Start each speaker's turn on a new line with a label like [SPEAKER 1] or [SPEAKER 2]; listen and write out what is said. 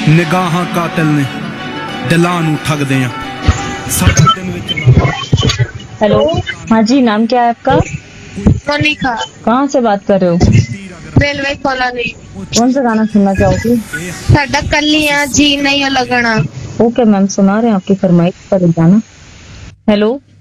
[SPEAKER 1] निगाहां कातिल ने दिलां नूं ठगदे आ साडे दिन विच।
[SPEAKER 2] हेलो, हाँ जी, नाम क्या है आपका?
[SPEAKER 3] मोनिका,
[SPEAKER 2] कहाँ से बात कर रहे हो?
[SPEAKER 3] Railway colony.
[SPEAKER 2] कौन सा गाना सुनना चाहोगी?
[SPEAKER 3] साडा कलियां जी नहीं लगना।
[SPEAKER 2] ओके मैम, सुना रहे हैं आपकी फरमाइश पर गाना। हेलो।